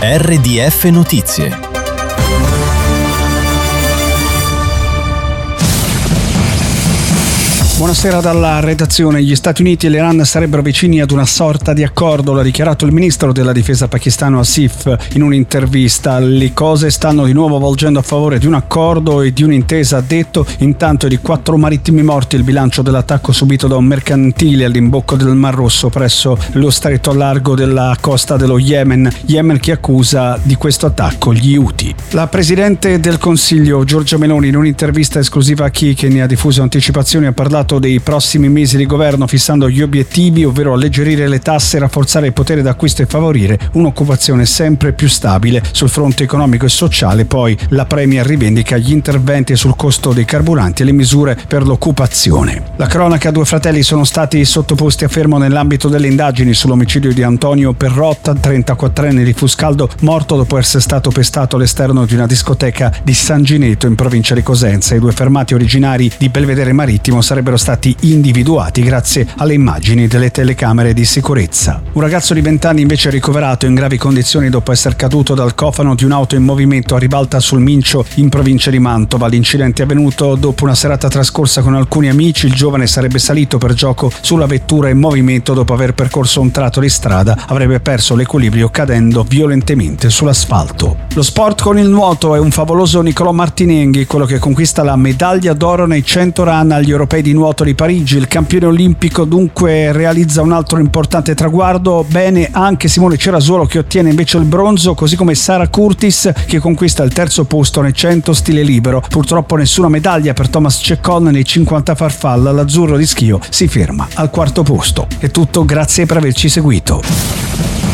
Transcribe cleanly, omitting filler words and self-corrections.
RDF Notizie. Buonasera dalla redazione. Gli Stati Uniti e l'Iran sarebbero vicini ad una sorta di accordo, l'ha dichiarato il ministro della difesa pakistano Asif in un'intervista. Le cose stanno di nuovo volgendo a favore di un accordo e di un'intesa, ha detto. Intanto di 4 marittimi morti il bilancio dell'attacco subito da un mercantile all'imbocco del Mar Rosso presso lo stretto a largo della costa dello Yemen che accusa di questo attacco gli Houthi. La Presidente del Consiglio Giorgia Meloni in un'intervista esclusiva a Chi, che ne ha diffuso anticipazioni, ha parlato dei prossimi mesi di governo fissando gli obiettivi, ovvero alleggerire le tasse, rafforzare il potere d'acquisto e favorire un'occupazione sempre più stabile sul fronte economico e sociale. Poi la Premier rivendica gli interventi sul costo dei carburanti e le misure per l'occupazione. La cronaca: 2 fratelli sono stati sottoposti a fermo nell'ambito delle indagini sull'omicidio di Antonio Perrotta, 34enne di Fuscaldo, morto dopo essere stato pestato all'esterno di una discoteca di San Gineto in provincia di Cosenza. I 2 fermati, originari di Belvedere Marittimo, sarebbero stati individuati grazie alle immagini delle telecamere di sicurezza. Un ragazzo di 20 anni invece è ricoverato in gravi condizioni dopo essere caduto dal cofano di un'auto in movimento a Ribalta sul Mincio in provincia di Mantova. L'incidente è avvenuto dopo una serata trascorsa con alcuni amici. Il giovane sarebbe salito per gioco sulla vettura in movimento. Dopo aver percorso un tratto di strada avrebbe perso l'equilibrio cadendo violentemente sull'asfalto. Lo sport con il nuoto: è un favoloso Nicolò Martinenghi quello che conquista la medaglia d'oro nei 100 run agli europei di nuoto di Parigi. Il campione olimpico dunque realizza un altro importante traguardo. Bene anche Simone Cerasuolo, che ottiene invece il bronzo, così come Sara Curtis, che conquista il 3° posto nei 100 stile libero. Purtroppo nessuna medaglia per Thomas Ceccon nei 50 farfalla. L'azzurro di Schio si ferma al 4° posto. È tutto, grazie per averci seguito.